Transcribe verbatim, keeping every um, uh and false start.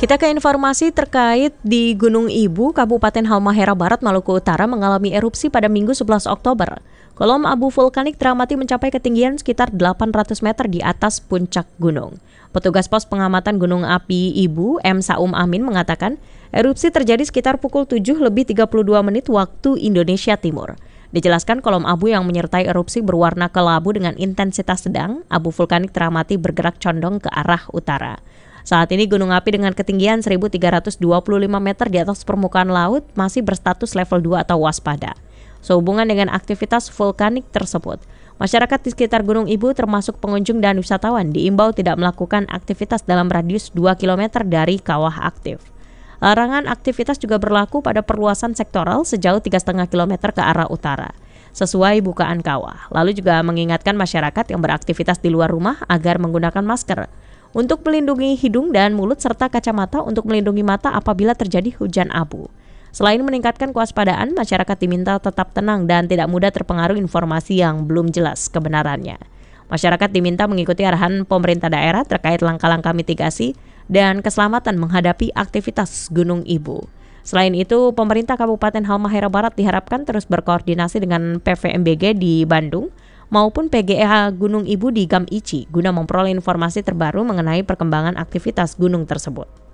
Kita ke informasi terkait di Gunung Ibu, Kabupaten Halmahera Barat, Maluku Utara mengalami erupsi pada Minggu sebelas Oktober. Kolom abu vulkanik teramati mencapai ketinggian sekitar delapan ratus meter di atas puncak gunung. Petugas pos pengamatan Gunung Api Ibu, M. Saum Amin, mengatakan erupsi terjadi sekitar pukul tujuh lebih tiga puluh dua menit waktu Indonesia Timur. Dijelaskan kolom abu yang menyertai erupsi berwarna kelabu dengan intensitas sedang. Abu vulkanik teramati bergerak condong ke arah utara. Saat ini gunung api dengan ketinggian seribu tiga ratus dua puluh lima meter di atas permukaan laut masih berstatus level dua atau waspada. Sehubungan dengan aktivitas vulkanik tersebut, masyarakat di sekitar Gunung Ibu termasuk pengunjung dan wisatawan diimbau tidak melakukan aktivitas dalam radius dua kilometer dari kawah aktif. Larangan aktivitas juga berlaku pada perluasan sektoral sejauh tiga koma lima kilometer ke arah utara, sesuai bukaan kawah. Lalu juga mengingatkan masyarakat yang beraktivitas di luar rumah agar menggunakan masker untuk melindungi hidung dan mulut serta kacamata untuk melindungi mata apabila terjadi hujan abu. Selain meningkatkan kewaspadaan, masyarakat diminta tetap tenang dan tidak mudah terpengaruh informasi yang belum jelas kebenarannya. Masyarakat diminta mengikuti arahan pemerintah daerah terkait langkah-langkah mitigasi dan keselamatan menghadapi aktivitas Gunung Ibu. Selain itu, pemerintah Kabupaten Halmahera Barat diharapkan terus berkoordinasi dengan P V M B G di Bandung maupun P G E H Gunung Ibu di Gam Ici guna memperoleh informasi terbaru mengenai perkembangan aktivitas gunung tersebut.